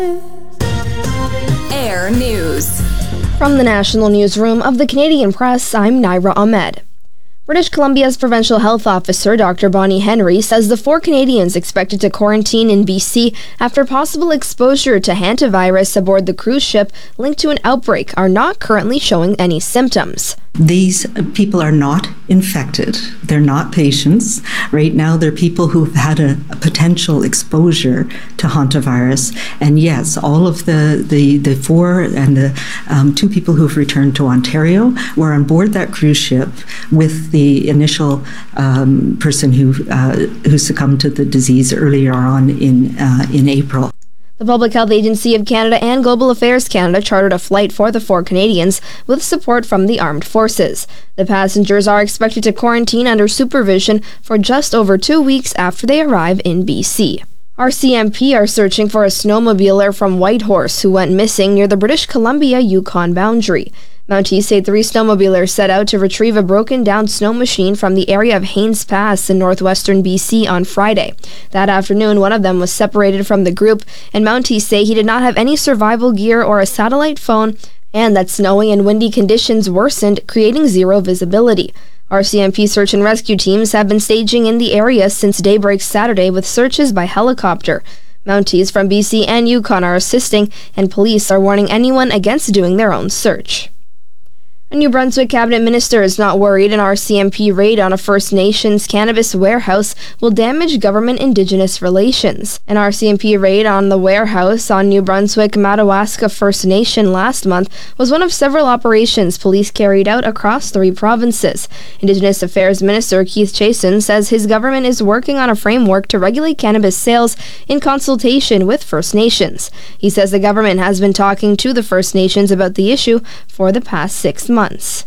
Air News. From the National Newsroom of the Canadian Press, I'm Naira Ahmed. British Columbia's Provincial Health Officer, Dr. Bonnie Henry, says the 4 Canadians expected to quarantine in BC after possible exposure to hantavirus aboard the cruise ship linked to an outbreak are not currently showing any symptoms. These people are not infected. They're not patients. Right now, they're people who've had a potential exposure to hantavirus. And yes, all of the 4 and the 2 people who've returned to Ontario were on board that cruise ship with the initial person who succumbed to the disease earlier on in April. The Public Health Agency of Canada and Global Affairs Canada chartered a flight for the 4 Canadians with support from the armed forces. The passengers are expected to quarantine under supervision for just over 2 weeks after they arrive in BC. RCMP are searching for a snowmobiler from Whitehorse who went missing near the British Columbia-Yukon boundary. Mounties say 3 snowmobilers set out to retrieve a broken-down snow machine from the area of Haines Pass in northwestern BC on Friday. That afternoon, one of them was separated from the group, and Mounties say he did not have any survival gear or a satellite phone, and that snowy and windy conditions worsened, creating zero visibility. RCMP search and rescue teams have been staging in the area since daybreak Saturday with searches by helicopter. Mounties from BC and Yukon are assisting, and police are warning anyone against doing their own search. A New Brunswick cabinet minister is not worried an RCMP raid on a First Nations cannabis warehouse will damage government-Indigenous relations. An RCMP raid on the warehouse on New Brunswick-Madawaska First Nation last month was one of several operations police carried out across 3 provinces. Indigenous Affairs Minister Keith Chason says his government is working on a framework to regulate cannabis sales in consultation with First Nations. He says the government has been talking to the First Nations about the issue for the past 6 months.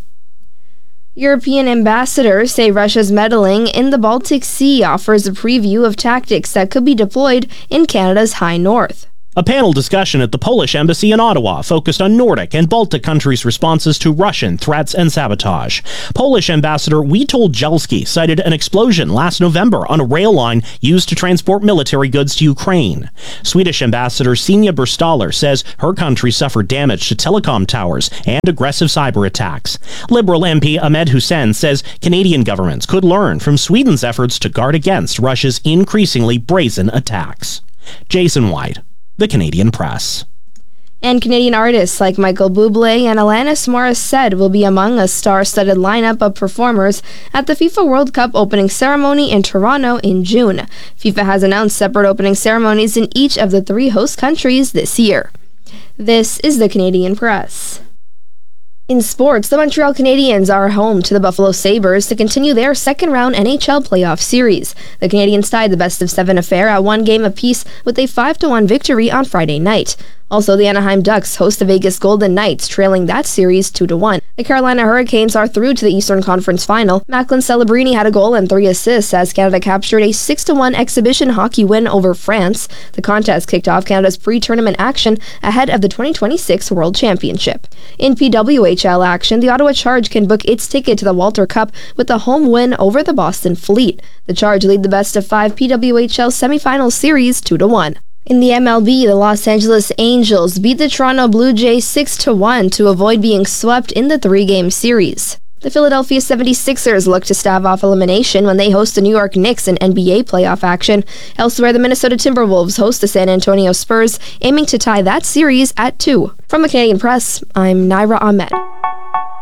European ambassadors say Russia's meddling in the Baltic Sea offers a preview of tactics that could be deployed in Canada's high north. A panel discussion at the Polish embassy in Ottawa focused on Nordic and Baltic countries' responses to Russian threats and sabotage. Polish Ambassador Witold Jelski cited an explosion last November on a rail line used to transport military goods to Ukraine. Swedish Ambassador Sina Burstaller says her country suffered damage to telecom towers and aggressive cyber attacks. Liberal MP Ahmed Hussein says Canadian governments could learn from Sweden's efforts to guard against Russia's increasingly brazen attacks. Jason White, The Canadian Press. And Canadian artists like Michael Bublé and Alanis Morissette will be among a star-studded lineup of performers at the FIFA World Cup opening ceremony in Toronto in June. FIFA has announced separate opening ceremonies in each of the 3 host countries this year. This is the Canadian Press. In sports, the Montreal Canadiens are home to the Buffalo Sabres to continue their second-round NHL playoff series. The Canadiens tied the best-of-7 affair at 1 game apiece with a 5-1 victory on Friday night. Also, the Anaheim Ducks host the Vegas Golden Knights, trailing that series 2-1. The Carolina Hurricanes are through to the Eastern Conference Final. Macklin Celebrini had a goal and 3 assists as Canada captured a 6-1 exhibition hockey win over France. The contest kicked off Canada's pre-tournament action ahead of the 2026 World Championship. In PWHL action, the Ottawa Charge can book its ticket to the Walter Cup with a home win over the Boston Fleet. The Charge lead the best-of-5 PWHL semifinal series 2-1. In the MLB, the Los Angeles Angels beat the Toronto Blue Jays 6-1 to avoid being swept in the 3-game series. The Philadelphia 76ers look to stave off elimination when they host the New York Knicks in NBA playoff action. Elsewhere, the Minnesota Timberwolves host the San Antonio Spurs, aiming to tie that series at 2. From the Canadian Press, I'm Naira Ahmed.